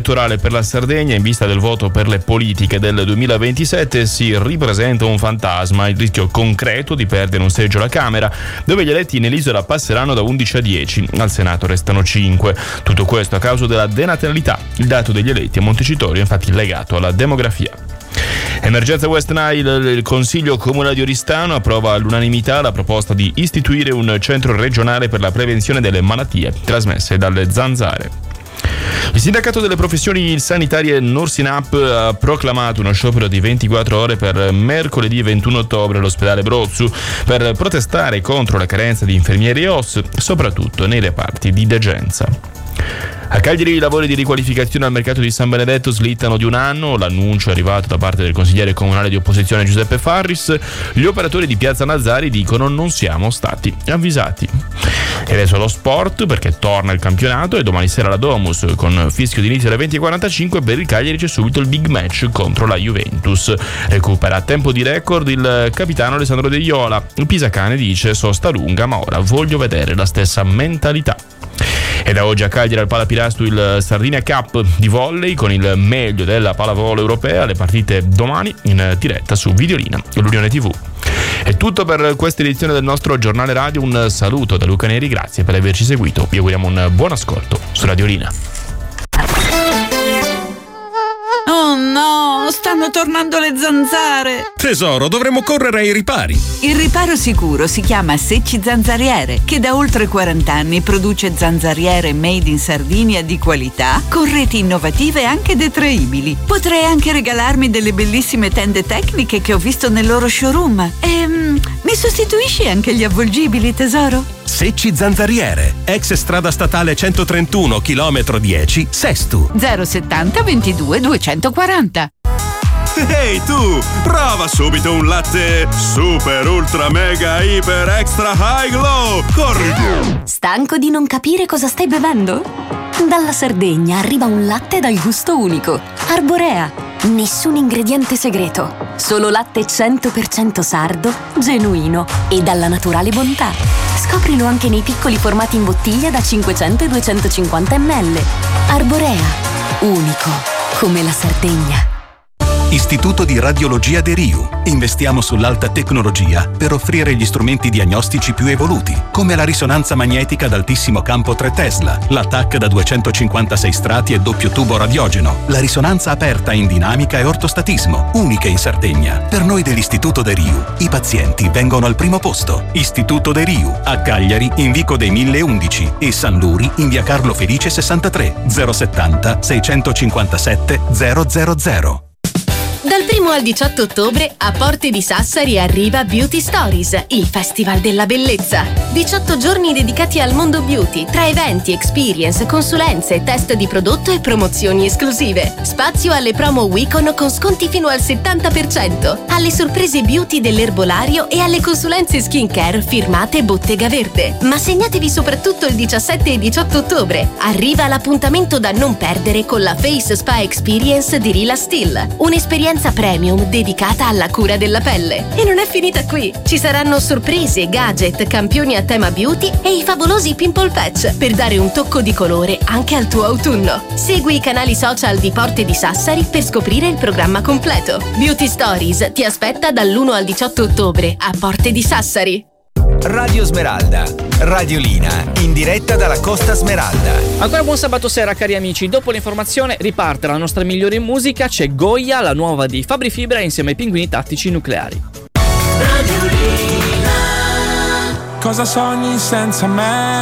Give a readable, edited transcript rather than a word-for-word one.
elettorale per la Sardegna, in vista del voto per le politiche del 2027, si ripresenta un fantasma, il rischio concreto di perdere un seggio alla Camera, dove gli eletti nell'isola passeranno da 11 a 10, al Senato restano 5. Tutto questo a causa della denatalità. Il dato degli eletti a Montecitorio è infatti legato alla demografia. Emergenza West Nile. Il Consiglio Comunale di Oristano approva all'unanimità la proposta di istituire un centro regionale per la prevenzione delle malattie trasmesse dalle zanzare. Il sindacato delle professioni sanitarie Nursinap ha proclamato uno sciopero di 24 ore per mercoledì 21 ottobre all'ospedale Brozzu per protestare contro la carenza di infermieri e OS, soprattutto nei reparti di degenza. A Cagliari i lavori di riqualificazione al mercato di San Benedetto slittano di un anno. L'annuncio è arrivato da parte del consigliere comunale di opposizione Giuseppe Farris. Gli operatori di Piazza Nazzari dicono non siamo stati avvisati. E adesso lo sport, perché torna il campionato e domani sera la Domus con fischio di inizio alle 20:45. Per il Cagliari c'è subito il big match contro la Juventus. Recupera a tempo di record il capitano Alessandro De Iola. Il Pisacane dice sosta lunga, ma ora voglio vedere la stessa mentalità. E da oggi a Cagliari al Palapirastu il Sardinia Cup di volley con il meglio della pallavolo europea. Le partite domani in diretta su Videolina e l'Unione TV. È tutto per questa edizione del nostro giornale radio. Un saluto da Luca Neri, grazie per averci seguito. Vi auguriamo un buon ascolto su Radiolina. Oh no, stanno tornando le zanzare. Tesoro, dovremmo correre ai ripari. Il riparo sicuro si chiama Secci Zanzariere, che da oltre 40 anni produce zanzariere made in Sardinia di qualità, con reti innovative e anche detraibili. Potrei anche regalarmi delle bellissime tende tecniche che ho visto nel loro showroom. Mi sostituisci anche gli avvolgibili, tesoro? Secci Zanzariere, ex strada statale 131, chilometro 10, Sestu. 070 22 240. Ehi tu, prova subito un latte super ultra mega iper extra high glow. Corri! Stanco di non capire cosa stai bevendo? Dalla Sardegna arriva un latte dal gusto unico. Arborea. Nessun ingrediente segreto. Solo latte 100% sardo, genuino e dalla naturale bontà. Scoprilo anche nei piccoli formati in bottiglia da 500 e 250 ml. Arborea. Unico come la Sardegna. Istituto di Radiologia De Riu. Investiamo sull'alta tecnologia per offrire gli strumenti diagnostici più evoluti, come la risonanza magnetica ad altissimo campo 3 Tesla, la TAC da 256 strati e doppio tubo radiogeno, la risonanza aperta in dinamica e ortostatismo, uniche in Sardegna. Per noi dell'Istituto De Riu, i pazienti vengono al primo posto. Istituto De Riu, a Cagliari in Vico dei 1011 e San Luri in via Carlo Felice 63, 070 657 000. Dal 1 al 18 ottobre a Porte di Sassari arriva Beauty Stories, il festival della bellezza. 18 giorni dedicati al mondo beauty, tra eventi, experience, consulenze, test di prodotto e promozioni esclusive. Spazio alle promo Wicon con sconti fino al 70%, alle sorprese beauty dell'erbolario e alle consulenze skincare firmate Bottega Verde. Ma segnatevi soprattutto il 17 e 18 ottobre. Arriva l'appuntamento da non perdere con la Face Spa Experience di Rila Still, un'esperienza premium dedicata alla cura della pelle. E non è finita qui. Ci saranno sorprese, gadget, campioni a tema beauty e i favolosi pimple patch per dare un tocco di colore anche al tuo autunno. Segui i canali social di Porte di Sassari per scoprire il programma completo. Beauty Stories ti aspetta dall'1 al 18 ottobre a Porte di Sassari. Radio Smeralda, Radiolina, in diretta dalla Costa Smeralda. Ancora buon sabato sera cari amici, dopo l'informazione riparte la nostra migliore in musica, c'è Goya, la nuova di Fabri Fibra insieme ai Pinguini Tattici Nucleari. Radiolina. Cosa sogni senza me?